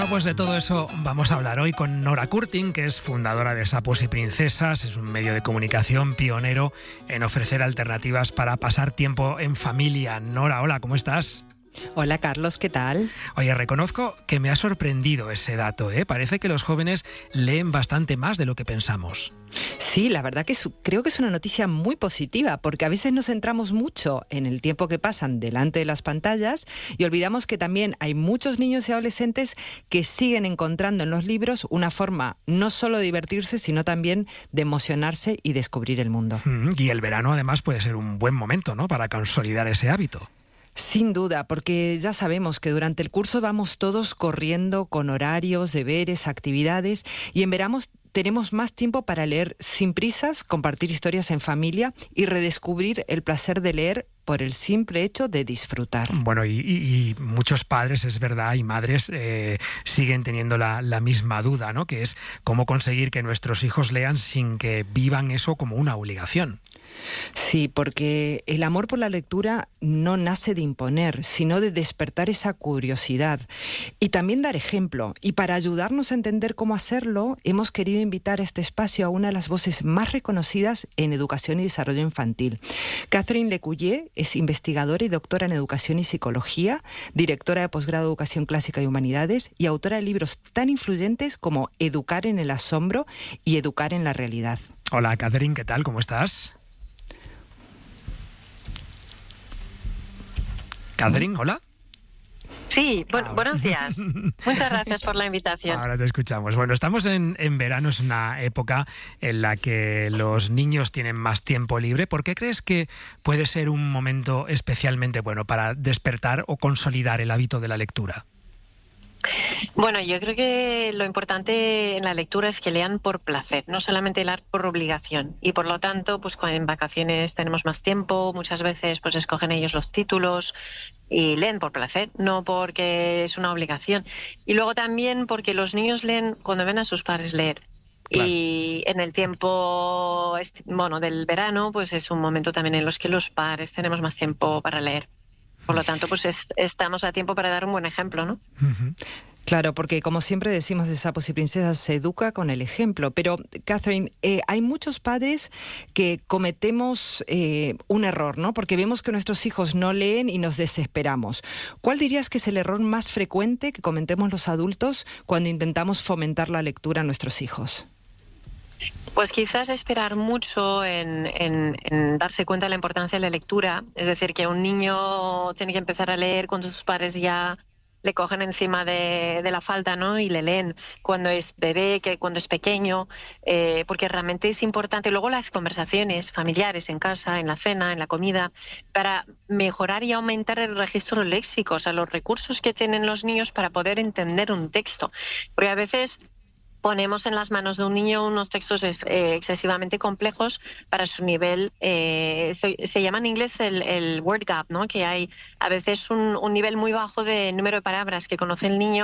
Bueno, pues de todo eso vamos a hablar hoy con Nora Curtin, que es fundadora de Sapos y Princesas. Es un medio de comunicación pionero en ofrecer alternativas para pasar tiempo en familia. Nora, hola, ¿cómo estás? Hola Carlos, ¿qué tal? Oye, reconozco que me ha sorprendido ese dato, ¿eh? Parece que los jóvenes leen bastante más de lo que pensamos. Sí, la verdad que creo que es una noticia muy positiva, porque a veces nos centramos mucho en el tiempo que pasan delante de las pantallas y olvidamos que también hay muchos niños y adolescentes que siguen encontrando en los libros una forma no solo de divertirse, sino también de emocionarse y descubrir el mundo. Y el verano además puede ser un buen momento, ¿no?, para consolidar ese hábito. Sin duda, porque ya sabemos que durante el curso vamos todos corriendo con horarios, deberes, actividades, y en verano tenemos más tiempo para leer sin prisas, compartir historias en familia y redescubrir el placer de leer por el simple hecho de disfrutar. Bueno, y muchos padres, es verdad, y madres siguen teniendo la misma duda, ¿no?, que es cómo conseguir que nuestros hijos lean sin que vivan eso como una obligación. Sí, porque el amor por la lectura no nace de imponer, sino de despertar esa curiosidad y también dar ejemplo. Y para ayudarnos a entender cómo hacerlo, hemos querido invitar a este espacio a una de las voces más reconocidas en educación y desarrollo infantil. Catherine Lecuyer es investigadora y doctora en educación y psicología, directora de posgrado de educación clásica y humanidades y autora de libros tan influyentes como Educar en el asombro y Educar en la realidad. Hola, Catherine, ¿qué tal? ¿Cómo estás? Catherine, hola. Sí, buenos días. Muchas gracias por la invitación. Ahora te escuchamos. Bueno, estamos en verano, es una época en la que los niños tienen más tiempo libre. ¿Por qué crees que puede ser un momento especialmente bueno para despertar o consolidar el hábito de la lectura? Bueno, yo creo que lo importante en la lectura es que lean por placer, no solamente leer por obligación. Y por lo tanto, pues en vacaciones tenemos más tiempo, muchas veces pues escogen ellos los títulos y leen por placer, no porque es una obligación. Y luego también porque los niños leen cuando ven a sus padres leer. Claro. Y en el tiempo del verano, pues es un momento también en los que los padres tenemos más tiempo para leer. Por lo tanto, pues estamos a tiempo para dar un buen ejemplo, ¿no? Uh-huh. Claro, porque como siempre decimos de Sapos y Princesas, se educa con el ejemplo. Pero, Catherine, hay muchos padres que cometemos un error, ¿no? Porque vemos que nuestros hijos no leen y nos desesperamos. ¿Cuál dirías que es el error más frecuente que cometemos los adultos cuando intentamos fomentar la lectura a nuestros hijos? Pues quizás esperar mucho en darse cuenta de la importancia de la lectura. Es decir, que un niño tiene que empezar a leer cuando sus padres ya le cogen encima de la falda, ¿no? Y le leen cuando es bebé, que cuando es pequeño, porque realmente es importante. Luego las conversaciones familiares en casa, en la cena, en la comida, para mejorar y aumentar el registro léxico, o sea, los recursos que tienen los niños para poder entender un texto. Porque a veces ponemos en las manos de un niño unos textos excesivamente complejos para su nivel. Se llama en inglés el word gap, ¿no? Que hay a veces un nivel muy bajo de número de palabras que conoce el niño